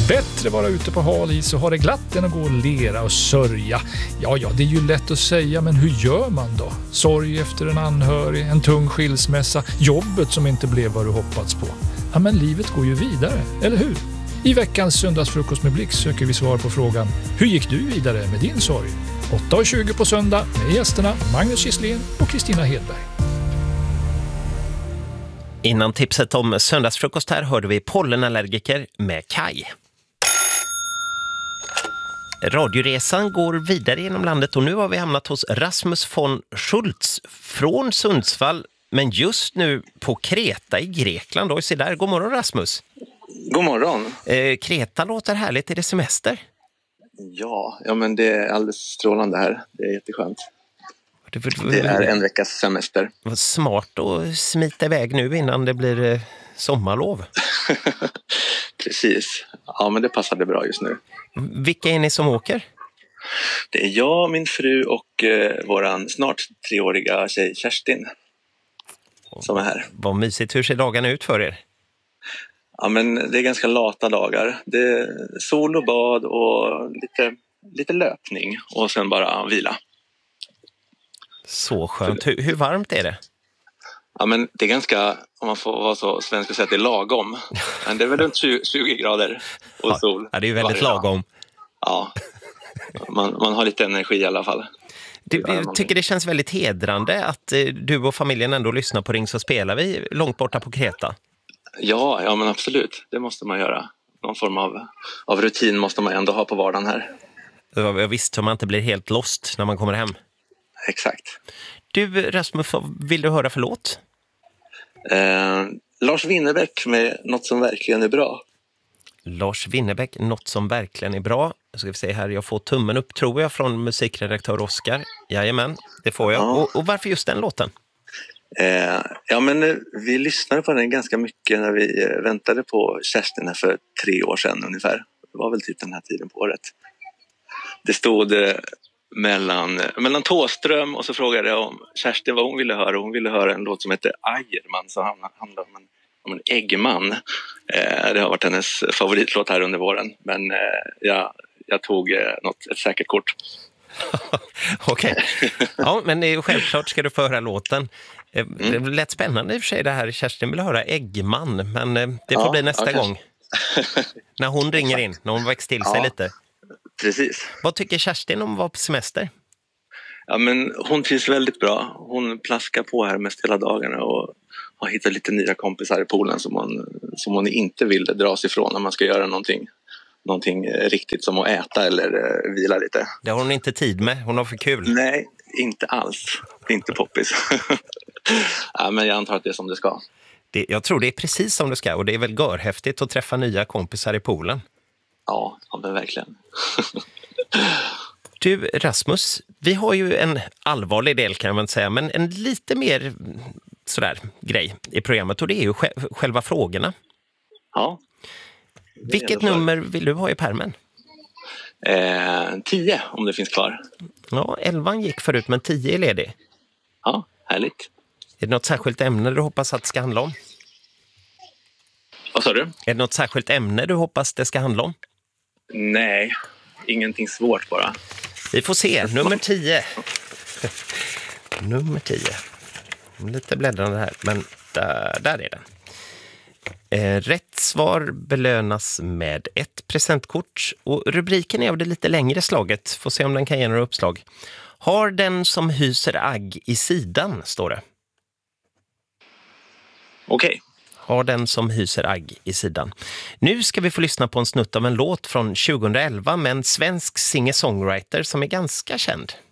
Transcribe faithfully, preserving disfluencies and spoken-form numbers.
Bättre vara ute på hal is och ha det glatt än att gå och lera och sörja. Ja, ja, det är ju lätt att säga, men hur gör man då? Sorg efter en anhörig, en tung skilsmässa, jobbet som inte blev vad du hoppats på. Ja, men livet går ju vidare, eller hur? I veckans söndagsfrukost med Blick söker vi svar på frågan: hur gick du vidare med din sorg? åtta och tjugo på söndag med gästerna Magnus Gisslén och Kristina Hedberg. Innan tipset om söndagsfrukost här hörde vi pollenallergiker med Kai. Radioresan går vidare genom landet och nu har vi hamnat hos Rasmus von Schultz från Sundsvall, men just nu på Kreta i Grekland. Och se där, god morgon Rasmus. God morgon. Eh, Kreta låter härligt, är det semester? Ja, ja, men det är alldeles strålande här. Det är jätteskönt. Det är en veckas semester. Vad smart att smita iväg nu innan det blir eh, sommarlov. Precis. Ja, men det passade bra just nu. Vilka är ni som åker? Det är jag, min fru och eh, våran snart treåriga tjej Kerstin som är här. Vad mysigt. Hur ser dagarna ut för er? Ja, men det är ganska lata dagar. Det är sol och bad och lite, lite löpning och sen bara vila. Så skönt. Hur, hur varmt är det? Ja, men det är ganska, om man får vara så svensk och säga att det är lagom. Men det är väl runt tjugo grader och sol. Ja, det är ju väldigt lagom. Ja, man, man har lite energi i alla fall. Du, jag tycker det känns väldigt hedrande att eh, du och familjen ändå lyssnar på Ring så spelar vi långt borta på Kreta. Ja, ja men absolut. Det måste man göra. Någon form av, av rutin måste man ändå ha på vardagen här. Jag visst, så man inte blir helt lost när man kommer hem. Exakt. Du Rasmus, vad vill du höra för låt? Eh, Lars Winnerbäck med Något som verkligen är bra. Lars Winnerbäck, Något som verkligen är bra. Jag ska vi se här, jag får tummen upp tror jag från musikredaktör Oskar. Jajamän, det får jag. Ja. Och, och varför just den låten? Eh, ja men vi lyssnade på den ganska mycket när vi väntade på Kerstin här för tre år sedan ungefär. Det var väl typ den här tiden på året. Det stod eh, mellan, mellan Tåström och så frågade jag om Kerstin vad hon ville höra. Hon ville höra en låt som heter Ajerman, så han handlar om en, om en äggman. Eh, det har varit hennes favoritlåt här under våren. Men eh, jag, jag tog eh, något, ett säkert kort. Okej. Okay. Ja, men självklart ska du få höra låten. Mm. Det lät spännande i och för sig det här. Kerstin vill höra äggman, men det får ja, bli nästa ja, gång. När hon ringer in, när hon växt till sig ja, lite. Precis. Vad tycker Kerstin om att vara på semester? Ja, men hon trivs väldigt bra. Hon plaskar på här mest hela dagarna och har hittat lite nya kompisar i poolen som hon, som hon inte vill dra sig ifrån när man ska göra någonting. Någonting riktigt som att äta eller uh, vila lite. Det har hon inte tid med, hon har för kul. Nej, inte alls. Inte poppis. Ja, men jag antar att det är som det ska. Det, jag tror det är precis som det ska och det är väl görhäftigt att träffa nya kompisar i poolen. Ja, ja men verkligen. Du Rasmus, vi har ju en allvarlig del kan man säga, men en lite mer sådär grej i programmet och det är ju själva frågorna. Ja. Vilket nummer vill du ha i pärmen? Eh, tio om det finns kvar. Ja, elvan gick förut men tio är ledig. Ja, härligt. Är det något särskilt ämne du hoppas att det ska handla om? Vad sa du? Är det något särskilt ämne du hoppas det ska handla om? Nej, ingenting svårt bara. Vi får se, nummer tio. Nummer tio. Lite bläddrande här, men där, där är den. Eh, rätt svar belönas med ett presentkort och rubriken är av det lite längre slaget. Får se om den kan ge några uppslag. Har den som hyser agg i sidan, står det. Okej. Okay. Har den som hyser agg i sidan. Nu ska vi få lyssna på en snutt av en låt från tjugoelva med en svensk singer-songwriter som är ganska känd.